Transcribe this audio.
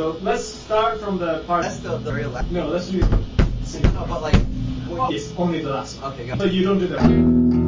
So let's start from the part. That's the very last. No, let's do. No, but like. Yes, only the last one. Okay, go. So you don't do that.